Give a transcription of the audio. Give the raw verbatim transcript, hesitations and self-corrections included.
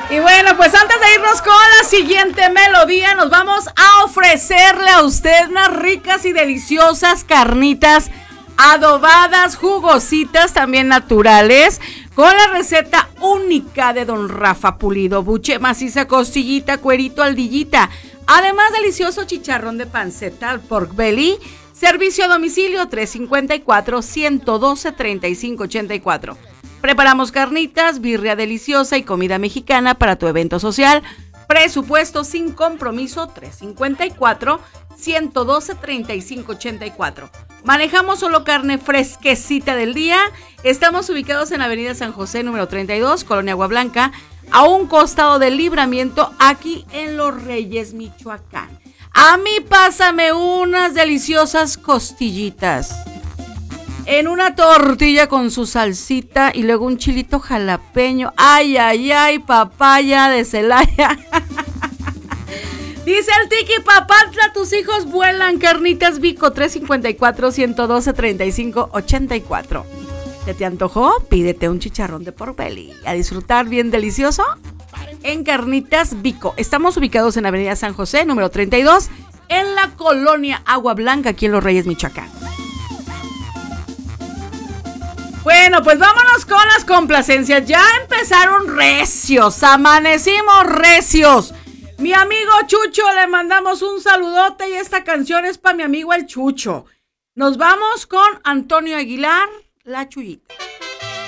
Y bueno, pues antes de irnos con la siguiente melodía, nos vamos a ofrecerle a usted unas ricas y deliciosas carnitas adobadas, jugositas, también naturales, con la receta única de don Rafa Pulido. Buche maciza, costillita, cuerito, aldillita. Además, delicioso chicharrón de panceta al pork belly. Servicio a domicilio tres cinco cuatro, uno uno dos, tres cinco ocho cuatro. Preparamos carnitas, birria deliciosa y comida mexicana para tu evento social. Presupuesto sin compromiso tres cinco cuatro, uno uno dos, tres cinco ocho cuatro. Manejamos solo carne fresquecita del día. Estamos ubicados en Avenida San José, número treinta y dos, Colonia Agua Blanca, a un costado del Libramiento, aquí en Los Reyes, Michoacán. A mí pásame unas deliciosas costillitas en una tortilla con su salsita y luego un chilito jalapeño. Ay, ay, ay, papaya de Celaya. Dice el Tiki Papantla, tus hijos vuelan. Carnitas Vico, tres cinco cuatro, uno uno dos, tres cinco ocho cuatro. ¿Se te antojó? Pídete un chicharrón de pork belly. A disfrutar bien delicioso en Carnitas Vico. Estamos ubicados en Avenida San José, número treinta y dos, en la Colonia Agua Blanca, aquí en Los Reyes, Michoacán. Bueno, pues vámonos con las complacencias. Ya empezaron recios, amanecimos recios. Mi amigo Chucho, le mandamos un saludote y esta canción es para mi amigo el Chucho. Nos vamos con Antonio Aguilar, La Chuyita.